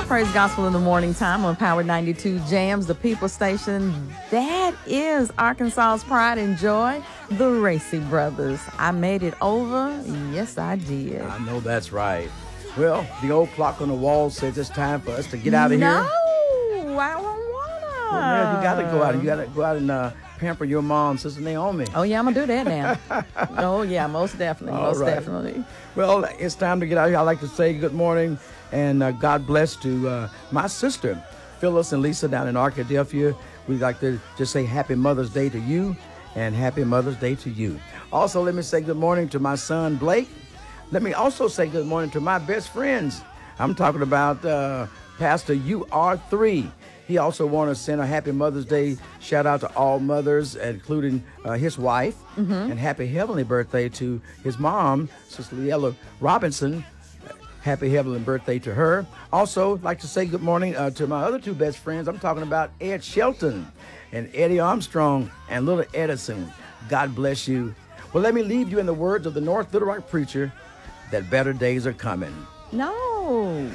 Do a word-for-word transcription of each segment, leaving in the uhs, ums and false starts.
Praise Gospel in the morning time on Power ninety-two Jams, the people station. That is Arkansas's pride and joy, the Racy Brothers. I made it over. Yes, I did. I know that's right. Well, the old clock on the wall says it's time for us to get out of no, here. No, I don't want to. Well, man, you got to go out. You got to go out and uh, pamper your mom, Sister Naomi. Oh, yeah, I'm going to do that now. Oh, yeah, most definitely. All most right. definitely. Well, it's time to get out of here. I'd like to say good morning and uh, God bless to uh, my sister, Phyllis and Lisa down in Arkadelphia. We'd like to just say Happy Mother's Day to you and Happy Mother's Day to you. Also, let me say good morning to my son, Blake. Let me also say good morning to my best friends. I'm talking about uh, Pastor U R three. He also wants to send a Happy Mother's Day shout out to all mothers, including uh, his wife, mm-hmm. and happy heavenly birthday to his mom, Sister Liella Robinson. Happy heavenly birthday to her. Also, like to say good morning uh, to my other two best friends. I'm talking about Ed Shelton and Eddie Armstrong and little Edison. God bless you. Well, let me leave you in the words of the North Little Rock preacher that better days are coming. No.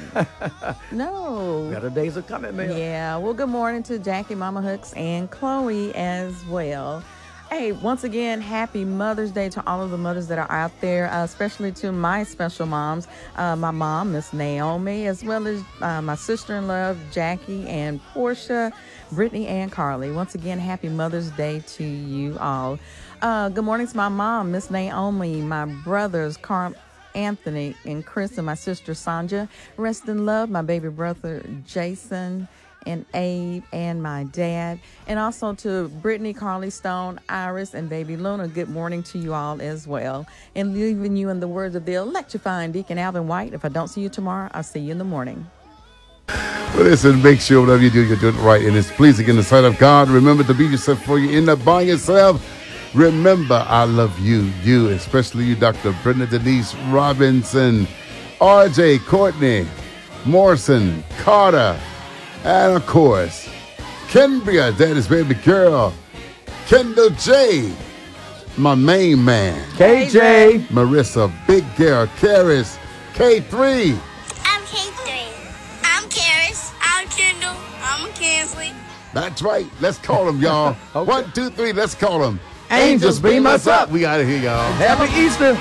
No. Better days are coming, man. Yeah. Well, good morning to Jackie, Mama Hooks, and Chloe as well. Hey, once again, happy Mother's Day to all of the mothers that are out there, uh, especially to my special moms, uh, my mom, Miss Naomi, as well as uh, my sister-in-law, Jackie, and Portia, Brittany, and Carly. Once again, happy Mother's Day to you all. Uh, good morning to my mom, Miss Naomi, my brothers, Carl, Anthony, and Chris, and my sister, Sandra. Rest in love, my baby brother, Jason, and Abe, and my dad. And also to Brittany, Carly Stone, Iris, and baby Luna, good morning to you all as well. And leaving you in the words of the electrifying Deacon Alvin White, if I don't see you tomorrow, I'll see you in the morning. Well, listen, make sure whatever you do, you're doing it right, and it's pleasing in the sight of God. Remember to be yourself before you end up by yourself. Remember, I love you, you, especially you, Doctor Brenda Denise Robinson, R J Courtney, Morrison, Carter, and of course, Kendria, Daddy's baby girl, Kendall J, my main man, K J, Marissa, Big Girl, Karis, K three. I'm K three. I'm Karis. I'm Kendall. I'm Kinsley. That's right. Let's call them, y'all. Okay. One, two, three. Let's call them. Angels beam us up. We got it here, y'all. Happy Easter.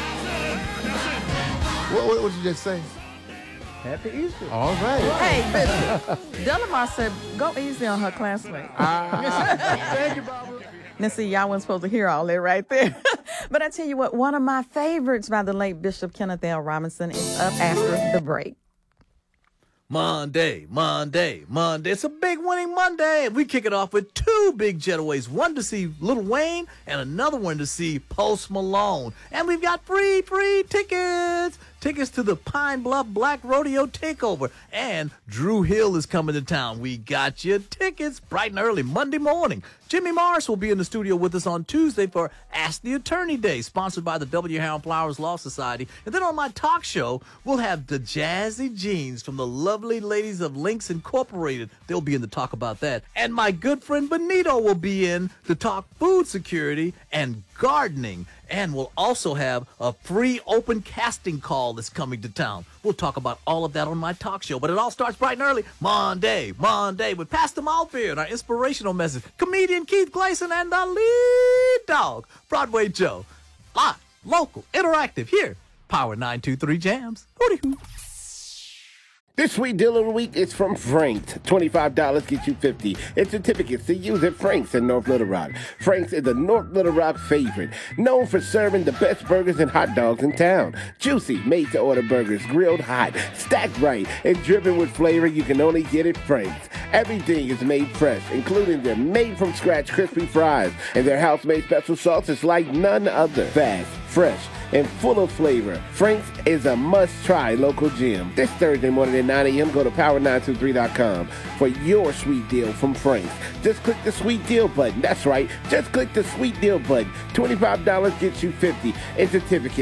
What, what, what did you just say? Happy Easter. All right. Hey, Bishop, Delamar said, go easy on her classmate. Ah, thank you, Barbara. Now, see, y'all weren't supposed to hear all that right there. But I tell you what, one of my favorites by the late Bishop Kenneth L. Robinson is up after the break. Monday, Monday, Monday. It's a big winning Monday. And we kick it off with two big getaways. One to see Lil Wayne and another one to see Post Malone. And we've got free, free tickets. Tickets to the Pine Bluff Black Rodeo Takeover. And Drew Hill is coming to town. We got you tickets bright and early Monday morning. Jimmy Morris will be in the studio with us on Tuesday for Ask the Attorney Day, sponsored by the W. Harold Flowers Law Society. And then on my talk show, we'll have the Jazzy Jeans from the lovely ladies of Links Incorporated. They'll be in to talk about that. And my good friend Benito will be in to talk food security and gardening. And we'll also have a free open casting call that's coming to town. We'll talk about all of that on my talk show. But it all starts bright and early Monday, Monday with Pastor Malbeer and our inspirational message. Comedian Keith Gleason and the lead dog, Broadway Joe. Live, local, interactive here. Power nine two three Jams. Hooty-hoo. This sweet deal of the week is from Frank's. twenty-five dollars gets you fifty in certificates to use at Frank's in North Little Rock. Frank's is a North Little Rock favorite, known for serving the best burgers and hot dogs in town. Juicy, made-to-order burgers, grilled hot, stacked right, and dripping with flavor you can only get at Frank's. Everything is made fresh, including their made-from-scratch crispy fries, and their house-made special sauce is like none other. Fast, fresh, and full of flavor. Frank's is a must-try local gym. This Thursday morning at nine a.m., go to power nine two three dot com for your sweet deal from Frank's. Just click the sweet deal button. That's right. Just click the sweet deal button. twenty-five dollars gets you fifty in certificates